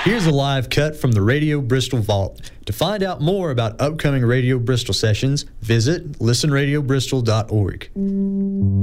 Here's a live cut from the Radio Bristol Vault. To find out more about upcoming Radio Bristol sessions, visit listenradiobristol.org.